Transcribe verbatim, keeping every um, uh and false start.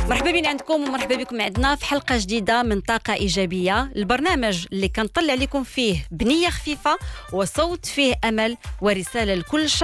مرحبا بين عندكم ومرحبا بكم عندنا في حلقة جديدة من طاقة إيجابية، البرنامج اللي كنطلع لكم فيه بنية خفيفة وصوت فيه أمل ورسالة لكل شخص